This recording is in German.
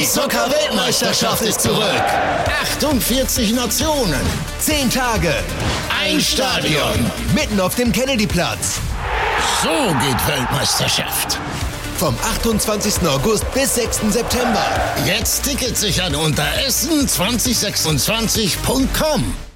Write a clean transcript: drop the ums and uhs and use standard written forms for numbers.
Die Zucker-Weltmeisterschaft ist zurück. 48 Nationen. 10 Tage. Ein Stadion. Mitten auf dem Kennedyplatz. So geht Weltmeisterschaft. Vom 28. August bis 6. September. Jetzt Tickets sichern unter essen2026.com.